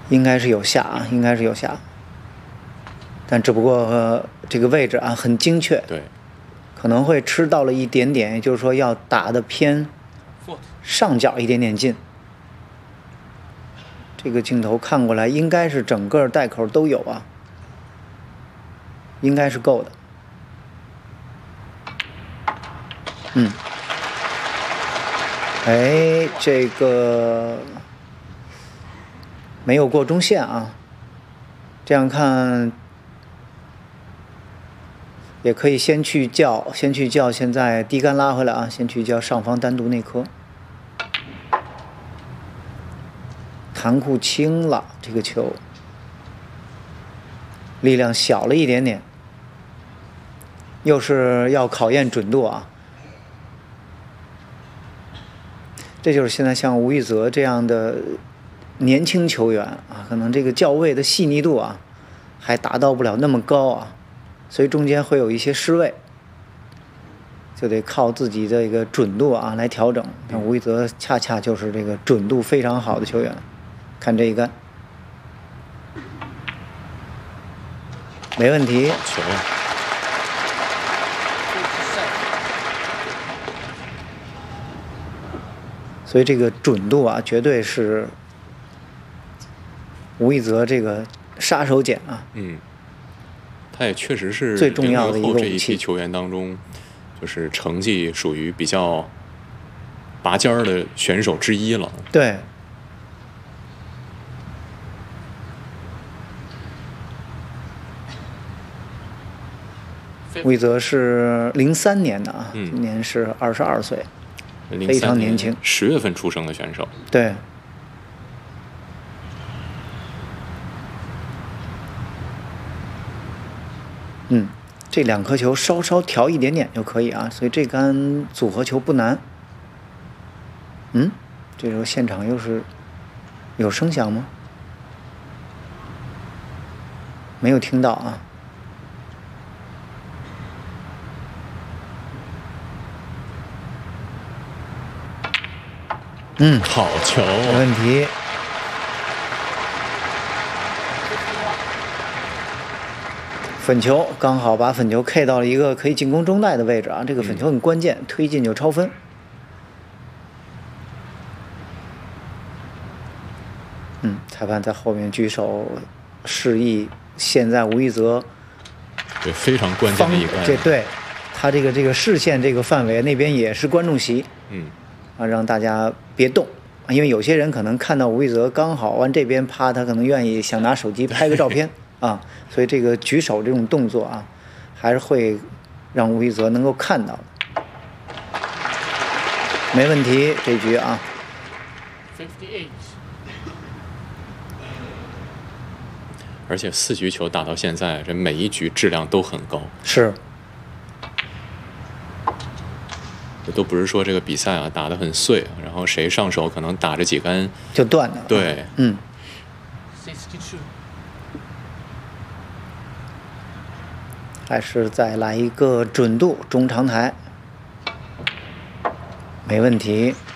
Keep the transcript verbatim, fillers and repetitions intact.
应该是有下啊，应该是有下，但只不过、呃、这个位置啊很精确， 对， 可能会吃到了一点点，也就是说要打的偏上角一点点近。这个镜头看过来应该是整个袋口都有啊，应该是够的。嗯，哎，这个没有过中线啊，这样看也可以先去叫，先去叫，现在低杆拉回来啊，先去叫上方单独那颗。弹库轻了，这个球力量小了一点点，又是要考验准度啊。这就是现在像吴玉泽这样的年轻球员啊，可能这个教位的细腻度啊，还达到不了那么高啊，所以中间会有一些失位，就得靠自己的一个准度啊来调整。像吴玉泽恰恰就是这个准度非常好的球员。看这一杆，没问题。 球啊！ 所以这个准度啊，绝对是吴一泽这个杀手锏啊。 嗯，他也确实是最重要的一个武器。 这一批球员当中，就是成绩属于比较拔尖儿的选手之一了。 对。魏泽是零三年的啊， 嗯、 今年是二十二岁，非常年轻。 十月份出生的选手。 对。嗯，这两颗球稍稍调一点点就可以啊，所以这杆组合球不难。嗯，这时候现场又是有声响吗？没有听到啊。嗯， 好球， 没问题。粉球刚好把粉球 K 到了一个可以进攻中袋的位置啊，这个粉球很关键，嗯、推进就超分。嗯，裁判在后面举手示意，现在吴一泽对非常关键的一个， 这对他这个这个视线这个范围那边也是观众席。 嗯。 啊，让大家别动，因为有些人可能看到吴一泽刚好往这边趴，他可能愿意想拿手机拍个照片啊，所以这个举手这种动作啊，还是会让吴一泽能够看到。没问题，这局啊。 而且四局球打到现在，这每一局质量都很高。 是。 都不是说这个比赛啊打得很碎，然后谁上手可能打着几杆就断了。 对， 嗯。还是再来一个准度中长台，没问题。